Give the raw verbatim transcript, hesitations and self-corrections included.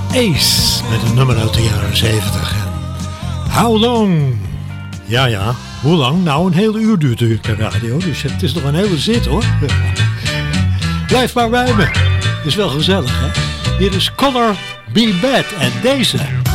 Ace met een nummer uit de jaren zeventig. How long? Ja, ja, hoe lang? Nou, een hele uur duurt de radio, dus het is nog een hele zit hoor. Blijf maar bij me. Is wel gezellig, hè? Hier is Color Be Bad en deze.